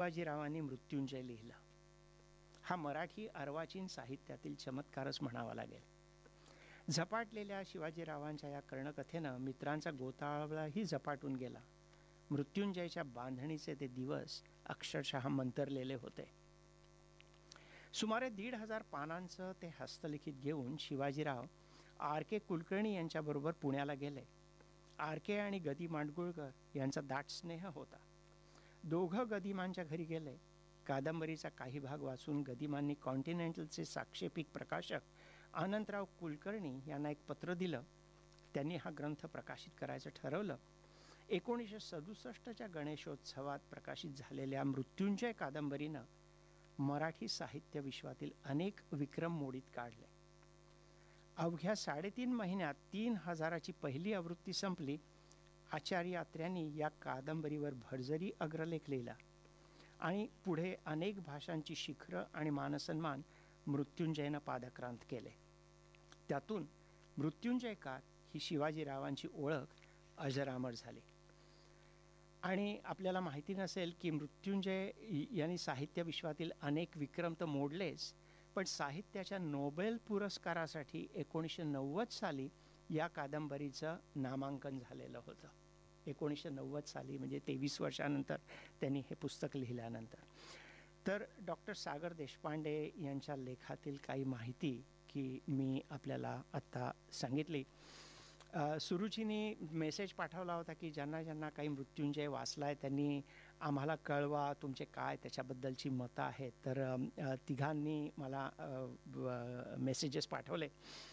शिवाजीरावांनी मृत्युंजय लिहिला. हा मराठी अर्वाचीन साहित्यातील चमत्कारच म्हणावा लागेल. झपाटलेल्या शिवाजीरावांच्या या कर्णकथेनं मित्रांचा गोतावळाही झपाटून गेला. मृत्युंजयच्या बांधणीचे ते दिवस अक्षरशः मंतरलेले होते. सुमारे 1,500 पानांचं ते हस्तलिखित घेऊन शिवाजीराव R.K. कुलकर्णी यांच्याबरोबर पुण्याला गेले. R.K. आणि गदी माडगुळकर यांचा दाट स्नेह होता. दोघं गदिमांच्या घरी गेले. कादंबरीचा काही भाग वाचून गदिमांनी कॉन्टिनेंटलचे साक्षेपिक प्रकाशक अनंतराव कुलकर्णी यांना एक पत्र दिलं. त्यांनी हा ग्रंथ प्रकाशित करायचं ठरवलं. 1967च्या गणेशोत्सवात प्रकाशित झालेल्या मृत्युंजय कादंबरीनं मराठी साहित्य विश्वातील अनेक विक्रम मोडीत काढले. अवघ्या 3.5 महिन्यात 3,000ची पहिली आवृत्ती संपली. आचार्य अत्र्यांनी या कादंबरीवर भरजरी अग्रलेख लिहिला आणि पुढे अनेक भाषांची शिखरं आणि मानसन्मान मृत्युंजयनं पादाक्रांत केले. त्यातून मृत्युंजयकार ही शिवाजीरावांची ओळख अजरामर झाली. आणि आपल्याला माहिती नसेल की मृत्युंजय यांनी साहित्य विश्वातील अनेक विक्रम तर मोडलेच, पण साहित्याच्या नोबेल पुरस्कारासाठी 1990 साली या कादंबरीचं नामांकन झालेलं होतं. 1990 साली म्हणजे 23 वर्षानंतर त्यांनी हे पुस्तक लिहिल्यानंतर. तर डॉक्टर सागर देशपांडे यांच्या लेखातील काही माहिती की मी आपल्याला आत्ता सांगितली. सुरुचीने मेसेज पाठवला होता की ज्यांना काही मृत्युंजय वाचला आहे त्यांनी आम्हाला कळवा तुमचे काय त्याच्याबद्दलची मतं आहेत. तर तिघांनी मला मेसेजेस पाठवले.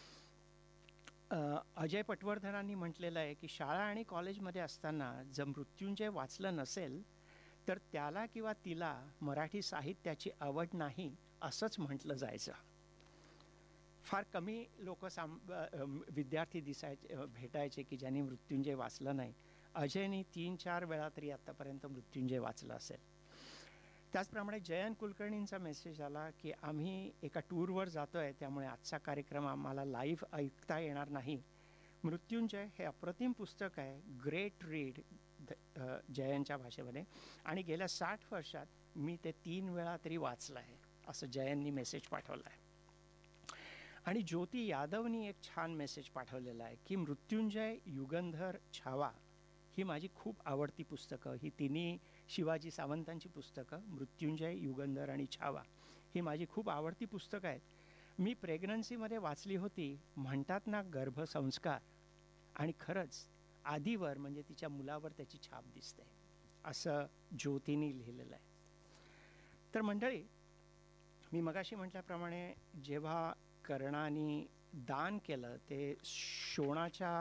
अजय पटवर्धनांनी म्हटलेलं आहे की शाळा आणि कॉलेजमध्ये असताना जर मृत्युंजय वाचलं नसेल तर त्याला किंवा तिला मराठी साहित्याची आवड नाही असंच म्हटलं जायचं. फार कमी लोक विद्यार्थी भेटायचे की ज्यांनी मृत्युंजय वाचलं नाही. अजयनी 3-4 वेळा तरी आत्तापर्यंत मृत्युंजय वाचलं असेल. त्याचप्रमाणे जयंत कुलकर्णींचा मेसेज आला की आम्ही एका टूरवर जातो आहे, त्यामुळे आजचा कार्यक्रम आम्हाला लाईव्ह ऐकता येणार नाही. मृत्युंजय हे अप्रतिम पुस्तक आहे, ग्रेट रीड जयंतच्या भाषेमध्ये, आणि गेल्या 60 वर्षात मी ते 3 वेळा तरी वाचलं आहे असं जयंतनी मेसेज पाठवला आहे. आणि ज्योती यादवनी एक छान मेसेज पाठवलेला आहे की मृत्युंजय, युगंधर, छावा ही माझी खूप आवडती पुस्तकं. ही तिन्ही शिवाजी सावंतांची पुस्तकं, मृत्युंजय, युगंधर आणि छावा, ही माझी खूप आवडती पुस्तकं आहेत. मी प्रेग्नन्सीमध्ये वाचली होती. म्हणतात ना गर्भसंस्कार, आणि खरंच आधीवर म्हणजे तिच्या मुलावर त्याची छाप दिसते असं ज्योतीनी लिहिलेलं आहे. तर मंडळी, मी मगाशी म्हटल्याप्रमाणे जेव्हा कर्णाने दान केलं ते शोणाच्या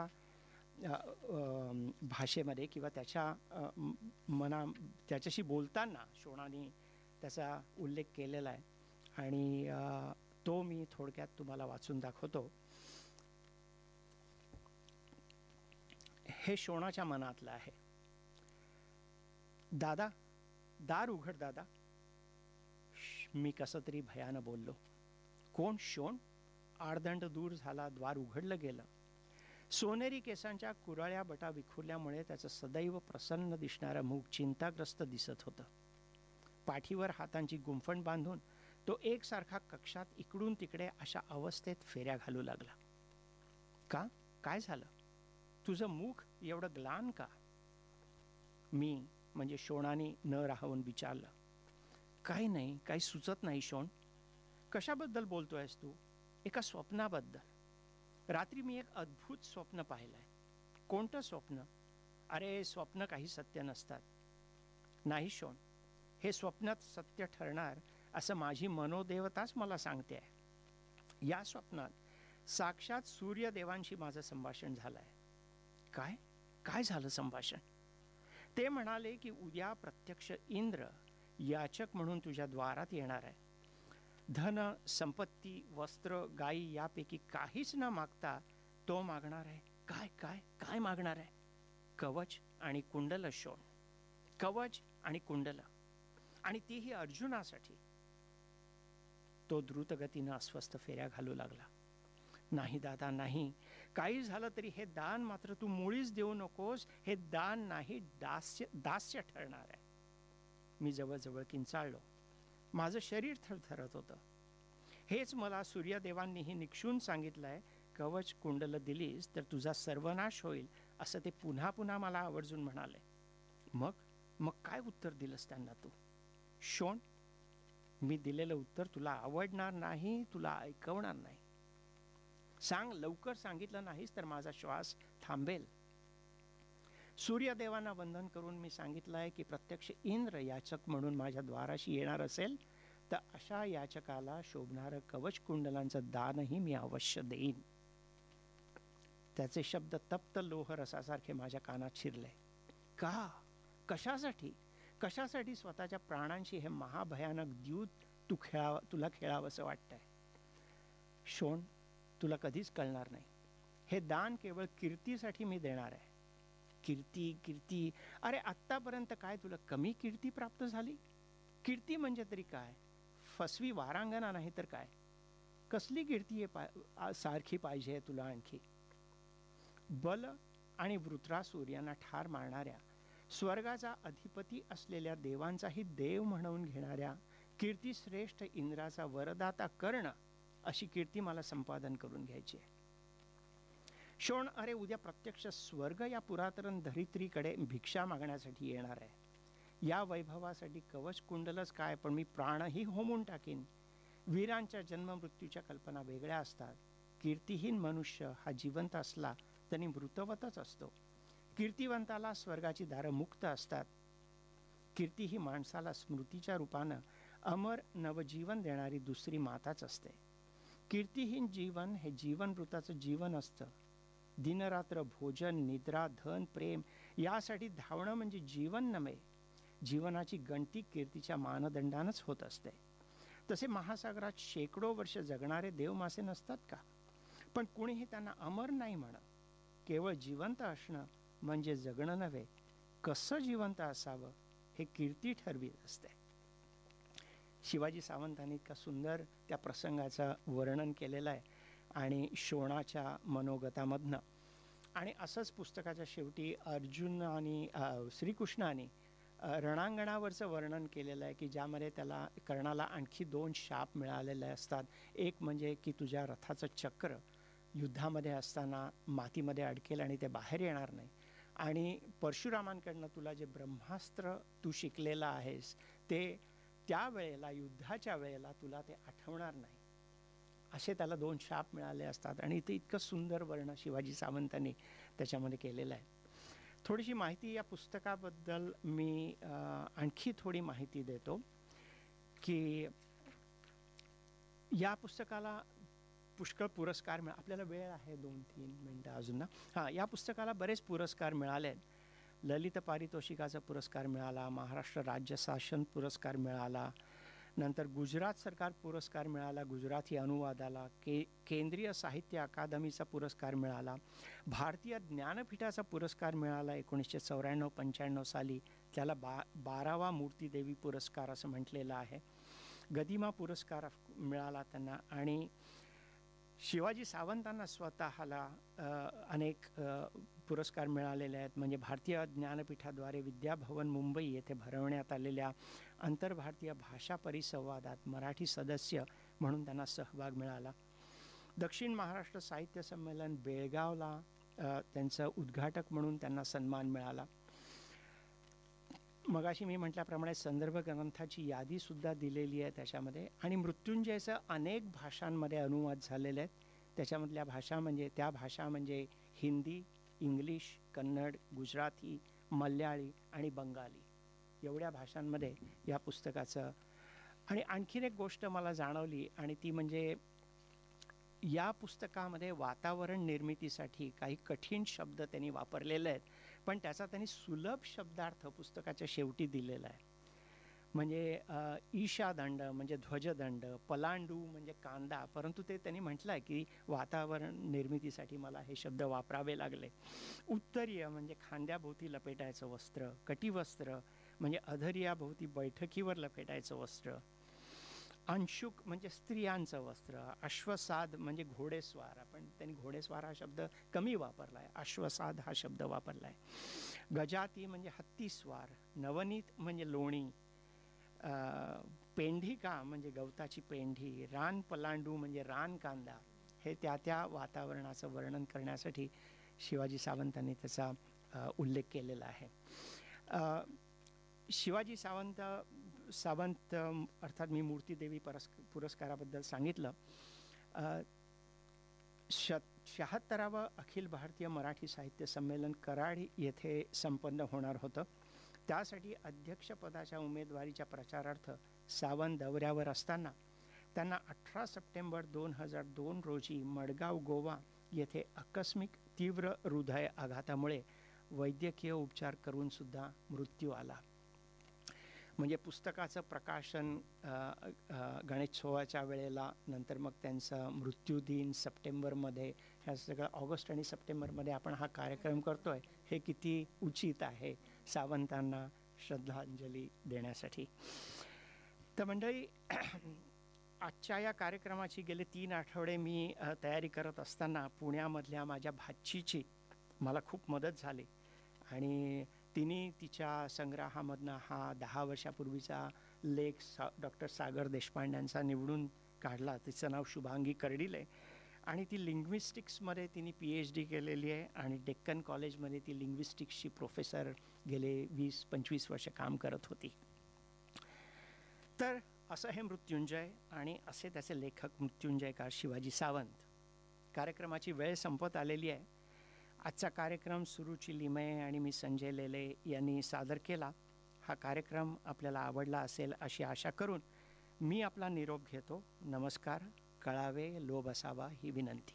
भाषेमध्ये किंवा त्याच्याशी बोलताना शोणाने त्याचा उल्लेख केलेला आहे आणि तो मी थोडक्यात तुम्हाला वाचून दाखवतो. हे शोणाच्या मनातलं आहे. दादा, दार उघड दादा. मी कसं तरी भयानं बोललो. कोण? शोण. आडदंड दूर झाला, द्वार उघडलं गेलं. सोनेरी केसांच्या कुराळ्या बटा विखुरल्यामुळे त्याचं सदैव प्रसन्न दिसणारं मुख चिंताग्रस्त दिसत होतं. पाठीवर हातांची गुंफण बांधून तो एकसारखा कक्षात इकडून तिकडे अशा अवस्थेत फेऱ्या घालू लागला. का? काय झालं? तुझं मुख एवढं ग्लान का? मी म्हणजे शोणाने न राहून विचारलं. काही नाही, काही सुचत नाही शोण. कशाबद्दल बोलतोयस तू? एका स्वप्नाबद्दल. रात्री मी एक अद्भुत स्वप्न पाहिलंय. कोणतं स्वप्न? अरे, स्वप्न काही सत्य नसतात. नाही शोण, हे स्वप्नात सत्य ठरणार असं माझी मनोदेवताच मला सांगते. या स्वप्नात साक्षात सूर्यदेवांशी माझं संभाषण झालंय. काय? काय झालं संभाषण? ते म्हणाले की उद्या प्रत्यक्ष इंद्र याचक म्हणून तुझ्या द्वारात येणार आहे. धन, संपत्ती, वस्त्र, गायी यापैकी काहीच न मागता तो मागणार आहे. काय काय काय मागणार आहे? कवच आणि कुंडल शोण. कवच आणि कुंडल, आणि तीही अर्जुनासाठी. तो द्रुतगतीनं अस्वस्थ फेऱ्या घालू लागला. नाही दादा, नाही. काही झालं तरी हे दान मात्र तू मुळीच देऊ नकोस. हे दान नाही, दास्य ठरणार आहे. मी जवळजवळ किंचाळलो. माझं शरीर थरथरत होतं. हेच मला सूर्यदेवांनीही निक्षून सांगितलंय, कवच कुंडल दिलीस तर तुझा सर्वनाश होईल, असं ते पुन्हा पुन्हा मला आवर्जून म्हणाले. मग मग काय उत्तर दिलंस त्यांना तू? शोण, मी दिलेलं उत्तर तुला आवडणार नाही, तुला ऐकवणार नाही. सांग, लवकर सांगितलं नाहीस तर माझा श्वास थांबेल. सूर्यदेवांना वंदन करून मी सांगितलंय की प्रत्यक्ष इंद्र याचक म्हणून माझ्या द्वाराशी येणार असेल तर अशा याचकाला शोभणारं कवच कुंडलांचं दानही मी अवश्य देईन. त्याचे शब्द तप्त लोह रसासारखे माझ्या कानात शिरले. का? कशासाठी? कशासाठी स्वतःच्या प्राणांशी हे महाभयानक द्यूत तुला खेळावंसं वाटतंय? शोण, तुला कधीच कळणार नाही. हे दान केवळ कीर्तीसाठी मी देणार आहे. कीर्ती, कीर्ती, अरे आत्तापर्यंत काय तुला कमी कीर्ती प्राप्त झाली? कीर्ती म्हणजे तरी काय? फसवी वारांगणा नाही तर काय? कसली कीर्ती सारखी पाहिजे तुला आणखी? बल आणि वृत्रासूर यांना ठार मारणाऱ्या, स्वर्गाचा अधिपती असलेल्या देवांचाही देव म्हणून घेणाऱ्या कीर्तिश्रेष्ठ इंद्राचा वरदाता कर्ण, अशी कीर्ती मला संपादन करून घ्यायची आहे. शोण, अरे उद्या प्रत्यक्ष स्वर्ग या पुरातन धरित्रीकडे भिक्षा मागण्यासाठी येणार आहे. या वैभवासाठी कवच कुंडलच काय, पण मी प्राणही होमून टाकीन. वीरांच्या जन्म मृत्यूच्या कल्पना वेगळ्या असतात. कीर्तिहीन मनुष्य हा जिवंत असला तरी मृतवतच असतो. कीर्तिवंताला स्वर्गाची दारं मुक्त असतात. कीर्ती ही माणसाला स्मृतीच्या रूपानं अमर नवजीवन देणारी दुसरी माताच असते. कीर्तिहीन जीवन हे जीवनमृताचं जीवन असतं. दिनरात्र भोजन, निद्रा, धन, प्रेम यासाठी धावणं म्हणजे जीवन नव्हे. जीवनाची गणती कीर्तीच्या मानदंडानंच होत असते. तसे महासागरात शेकडो वर्ष जगणारे देवमासे नसतात का? पण कुणीही त्यांना अमर नाही म्हणत. केवळ जिवंत असणं म्हणजे जगणं नव्हे. कसं जिवंत असावं हे कीर्ती ठरवीत असते. शिवाजी सावंतांनी इतका सुंदर त्या प्रसंगाचं वर्णन केलेलं आहे आणि शोणाच्या मनोगतामधनं. आणि असंच पुस्तकाच्या शेवटी अर्जुन आणि श्रीकृष्णाने रणांगणावरचं वर्णन केलेलं आहे की ज्यामध्ये त्याला कर्णाला आणखी 2 शाप मिळालेले असतात. एक म्हणजे की तुझ्या रथाचं चक्र युद्धामध्ये असताना मातीमध्ये अडकेल आणि ते बाहेर येणार नाही. आणि परशुरामांकडनं तुला जे ब्रह्मास्त्र तू शिकलेलं आहेस ते त्यावेळेला, युद्धाच्या वेळेला तुला ते आठवणार नाही. असे त्याला 2 शाप मिळाले असतात. आणि ते इतकं सुंदर वर्णन शिवाजी सावंतांनी त्याच्यामध्ये केलेलं आहे. थोडीशी माहिती या पुस्तकाबद्दल मी आणखी थोडी माहिती देतो की या पुस्तकाला पुष्कळ पुरस्कार आपल्याला वेळ आहे 2-3 मिनटं अजून ना. हां, या पुस्तकाला बरेच पुरस्कार मिळाले. ललित पारितोषिकाचा पुरस्कार मिळाला, महाराष्ट्र राज्य शासन पुरस्कार मिळाला, नंतर गुजरात सरकार पुरस्कार मिळाला गुजराती अनुवादाला, केंद्रीय साहित्य अकादमीचा पुरस्कार मिळाला, भारतीय ज्ञानपीठाचा पुरस्कार मिळाला 1994-95 साली. त्याला 12वा मूर्तिदेवी पुरस्कार असं म्हटलेलं आहे. गदिमा पुरस्कार मिळाला त्यांना. आणि शिवाजी सावंतांना स्वतःला अनेक पुरस्कार मिळालेले आहेत. म्हणजे भारतीय ज्ञानपीठाद्वारे विद्याभवन मुंबई येथे भरवण्यात आलेल्या आंतरभारतीय भाषा परिसंवादात मराठी सदस्य म्हणून त्यांना सहभाग मिळाला. दक्षिण महाराष्ट्र साहित्य संमेलन बेळगावला त्यांचं उद्घाटक म्हणून त्यांना सन्मान मिळाला. मगाशी मी म्हटल्याप्रमाणे संदर्भ ग्रंथाची यादीसुद्धा दिलेली आहे त्याच्यामध्ये. आणि मृत्युंजयचं अनेक भाषांमध्ये अनुवाद झालेले आहेत. त्याच्यामधल्या भाषा म्हणजे हिंदी, इंग्लिश, कन्नड, गुजराती, मल्याळी आणि बंगाली एवढ्या भाषांमध्ये या पुस्तकाचं. आणि आणखीन एक गोष्ट मला जाणवली आणि ती म्हणजे या पुस्तकामध्ये वातावरण निर्मितीसाठी काही कठीण शब्द त्यांनी वापरलेले आहेत, पण त्याचा त्यांनी सुलभ शब्दार्थ पुस्तकाच्या शेवटी दिलेला आहे. म्हणजे ईशादंड म्हणजे ध्वजदंड, पलांडू म्हणजे कांदा, परंतु ते त्यांनी म्हटलं आहे की वातावरण निर्मितीसाठी मला हे शब्द वापरावे लागले. उत्तरीय म्हणजे खांद्याभोवती लपेटायचं वस्त्र, कटिवस्त्र म्हणजे अधर्याभोवती बैठकीवर लपेटायचं वस्त्र, अंशुक म्हणजे स्त्रियांचं वस्त्र, अश्वसाद म्हणजे घोडेस्वार, आपण त्यांनी घोडेस्वार हा शब्द कमी वापरला आहे, अश्वसाद हा शब्द वापरला आहे. गजाती म्हणजे हत्तीस्वार, नवनीत म्हणजे लोणी, पेंढिका म्हणजे गवताची पेंढी, रान पलांडू म्हणजे रान कांदा, हे त्या त्या वातावरणाचं वर्णन करण्यासाठी शिवाजी सावंतांनी त्याचा उल्लेख केलेला आहे. शिवाजी सावंत सावंत अर्थात मी मूर्तिदेवी पुरस्काराबद्दल सांगितलं. 76वं अखिल भारतीय मराठी साहित्य संमेलन कराड येथे संपन्न होणार होतं. त्यासाठी अध्यक्षपदाच्या उमेदवारीच्या प्रचारार्थ सावंत दौऱ्यावर असताना त्यांना 18 सप्टेंबर 2002 रोजी मडगाव गोवा येथे आकस्मिक तीव्र हृदय आघातामुळे वैद्यकीय उपचार करून सुद्धा मृत्यू आला. म्हणजे पुस्तकाचं प्रकाशन गणेशोत्सवाच्या वेळेला, नंतर मग त्यांचा मृत्यूदिन सप्टेंबरमध्ये, ह्या सगळं ऑगस्ट आणि सप्टेंबरमध्ये आपण हा कार्यक्रम करतोय, हे किती उचित आहे सावंतांना श्रद्धांजली देण्यासाठी. तर मंडळी, आजच्या या कार्यक्रमाची गेले 3 आठवडे मी तयारी करत असताना पुण्यामधल्या माझ्या भाचीची मला खूप मदत झाली आणि तिने तिच्या संग्रहामधनं हा 10 वर्षापूर्वीचा लेख डॉक्टर सागर देशपांड्यांचा निवडून काढला. तिचं नाव शुभांगी कर्डिले आणि ती लिंग्विस्टिक्समध्ये तिने PhD केलेली आहे आणि डेक्कन कॉलेजमध्ये ती लिंग्विस्टिक्सची प्रोफेसर गेले 20-25 वर्ष काम करत होती. तर असं हे मृत्युंजय आणि असे त्याचे लेखक मृत्युंजयकार शिवाजी सावंत. कार्यक्रमाची वेळ संपत आलेली आहे. आजचा कार्यक्रम सुरुची लिमये आणि मी संजय लेले यांनी सादर केला. हा कार्यक्रम आपल्याला आवडला असेल अशी आशा करून मी आपला निरोप घेतो. नमस्कार. कळावे लोभ असावा ही विनंती.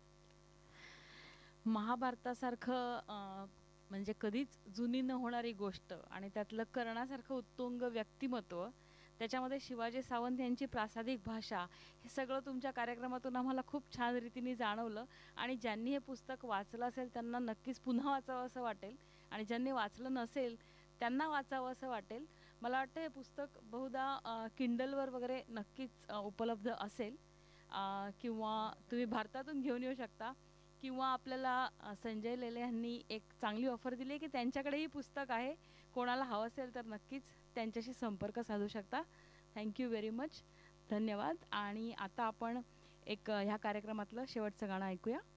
महाभारतासारखं म्हणजे कधीच जुनी न होणारी गोष्ट आणि त्यातलं कर्णासारखं उत्तुंग व्यक्तिमत्व, त्याच्यामध्ये शिवाजी सावंत यांची प्रासादिक भाषा, हे सगळं तुमच्या कार्यक्रमातून आम्हाला खूप छान रीतीने जाणवलं. आणि ज्यांनी हे पुस्तक वाचलं असेल त्यांना नक्कीच पुन्हा वाचावं असं वाटेल आणि ज्यांनी वाचलं नसेल त्यांना वाचावं असं वाटेल. मला वाटतं हे पुस्तक बहुधा किंडलवर वगैरे नक्कीच उपलब्ध असेल किंवा तुम्ही भारतातून घेऊन येऊ शकता. किंवा आपल्याला संजय लेले यांनी एक चांगली ऑफर दिली की त्यांच्याकडेही पुस्तक आहे, कोणाला हवं असेल तर नक्कीच त्यांच्याशी संपर्क साधू शकता. Thank you very much. धन्यवाद. आणि आता आपण एक ह्या कार्यक्रमातलं शेवटचं गाणं ऐकूया.